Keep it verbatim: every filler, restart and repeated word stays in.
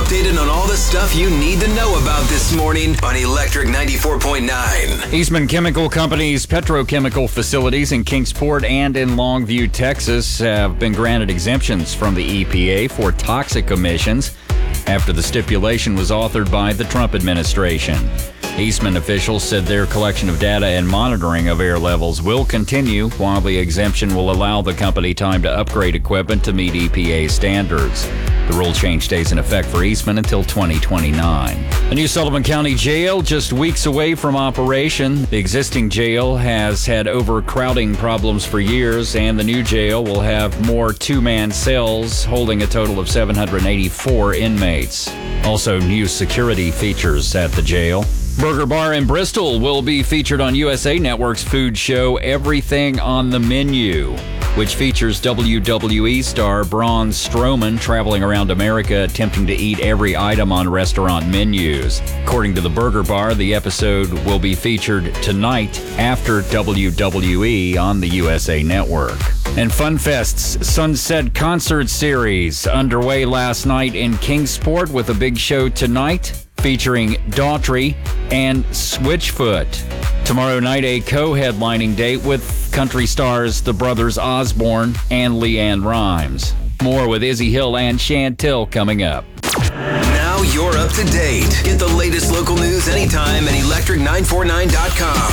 updated on all the stuff you need to know about this morning on Electric ninety-four point nine. Eastman Chemical Company's petrochemical facilities in Kingsport and in Longview, Texas, have been granted exemptions from the E P A for toxic emissions after the stipulation was authored by the Trump administration. Eastman officials said their collection of data and monitoring of air levels will continue, while the exemption will allow the company time to upgrade equipment to meet E P A standards. The rule change stays in effect for Eastman until twenty twenty-nine. The new Sullivan County Jail just weeks away from operation. The existing jail has had overcrowding problems for years, and the new jail will have more two-man cells holding a total of seven hundred eighty-four inmates. Also, new security features at the jail. Burger Bar in Bristol will be featured on U S A Network's food show Everything on the Menu, which features W W E star Braun Strowman traveling around America attempting to eat every item on restaurant menus. According to the Burger Bar, the episode will be featured tonight after W W E on the U S A Network. And FunFest's Sunset Concert Series underway last night in Kingsport with a big show tonight featuring Daughtry and Switchfoot. Tomorrow night, a co-headlining date with country stars the brothers Osborne and LeAnn Rimes. More with Izzy Hill and Chantel coming up. Now you're up to date. Get the latest local news anytime at electric nine forty-nine dot com.